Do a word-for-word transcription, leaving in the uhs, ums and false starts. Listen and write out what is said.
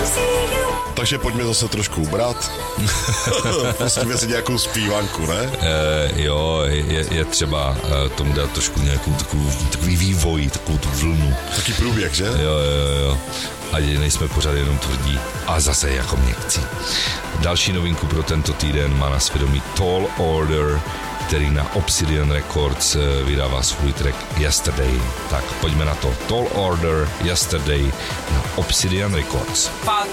Takže pojďme zase trošku ubrat. Pustíme si nějakou zpívanku, ne? E, jo, je, je třeba tomu dát trošku nějakou takovou, takový vývoj, takovou tu vlnu. Taký průběh, že? Jo, jo, jo. Ať nejsme pořád jenom tvrdí. A zase jako měkcí. Další novinku pro tento týden má na svědomí Tall Order, který na Obsidian Records vydává svůj track Yesterday. Tak pojďme na to. Tall Order, Yesterday na Obsidian Records. Fuck